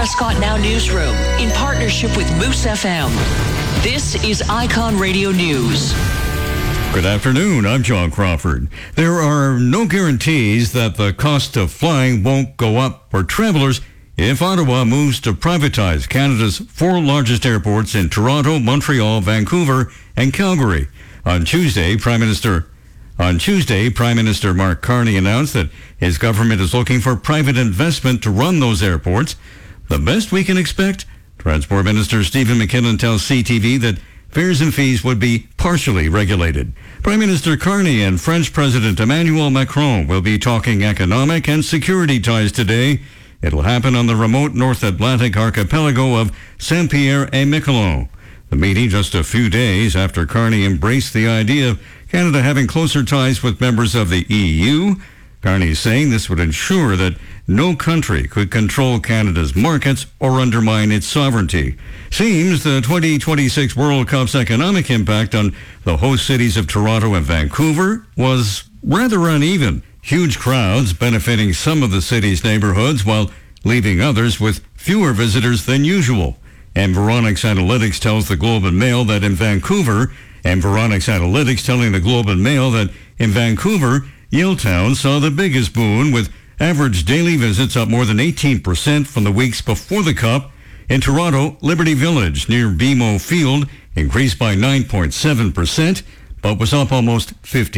Prescott Now Newsroom in partnership with Moose FM. This is Icon Radio News. Good afternoon, I'm John Crawford. There are no guarantees that the cost of flying won't go up for travelers if Ottawa moves to privatize Canada's four largest airports in Toronto, Montreal, Vancouver, and Calgary. On Tuesday, Prime Minister Mark Carney announced that his government is looking for private investment to run those airports. The best we can expect, Transport Minister Stephen McKinnon tells CTV that fares and fees would be partially regulated. Prime Minister Carney and French President Emmanuel Macron will be talking economic and security ties today. It'll happen on the remote North Atlantic archipelago of Saint-Pierre-et-Miquelon. The meeting just a few days after Carney embraced the idea of Canada having closer ties with members of the EU. Carney saying this would ensure that no country could control Canada's markets or undermine its sovereignty. Seems the 2026 World Cup's economic impact on the host cities of Toronto and Vancouver was rather uneven. Huge crowds benefiting some of the city's neighborhoods while leaving others with fewer visitors than usual. Environics Analytics tells the Globe and Mail that in Vancouver, Yaletown saw the biggest boon with average daily visits up more than 18% from the weeks before the Cup. In Toronto, Liberty Village near BMO Field increased by 9.7%, but was up almost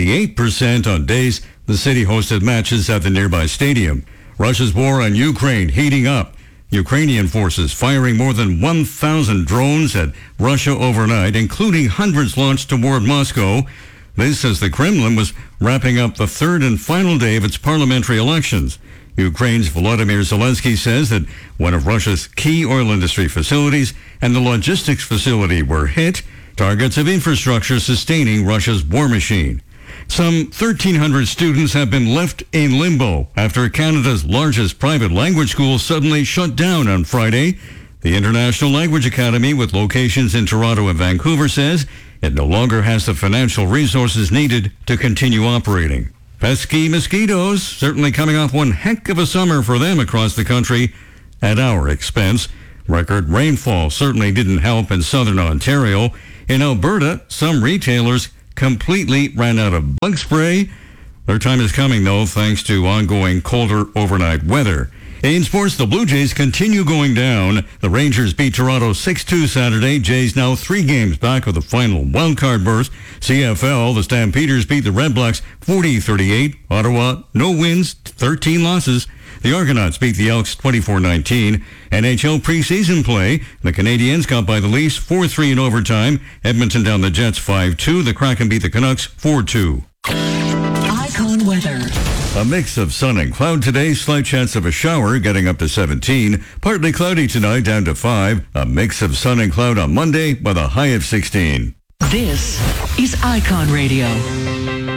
58% on days the city hosted matches at the nearby stadium. Russia's war on Ukraine heating up. Ukrainian forces firing more than 1,000 drones at Russia overnight, including hundreds launched toward Moscow. This as the Kremlin was wrapping up the third and final day of its parliamentary elections. Ukraine's Volodymyr Zelensky says that one of Russia's key oil industry facilities and the logistics facility were hit, targets of infrastructure sustaining Russia's war machine. Some 1,300 students have been left in limbo after Canada's largest private language school suddenly shut down on Friday. The International Language Academy, with locations in Toronto and Vancouver, says it no longer has the financial resources needed to continue operating. Pesky mosquitoes certainly coming off one heck of a summer for them across the country at our expense. Record rainfall certainly didn't help in southern Ontario. In Alberta, some retailers completely ran out of bug spray. Their time is coming, though, thanks to ongoing colder overnight weather. In sports, the Blue Jays continue going down. The Rangers beat Toronto 6-2 Saturday. Jays now 3 games back of the final wildcard berth. CFL, the Stampeders beat the Red Blacks 40-38. Ottawa, no wins, 13 losses. The Argonauts beat the Elks 24-19. NHL preseason play. The Canadiens got by the Leafs 4-3 in overtime. Edmonton down the Jets 5-2. The Kraken beat the Canucks 4-2. Icon weather. A mix of sun and cloud today. Slight chance of a shower getting up to 17. Partly cloudy tonight down to 5. A mix of sun and cloud on Monday with a high of 16. This is Icon Radio.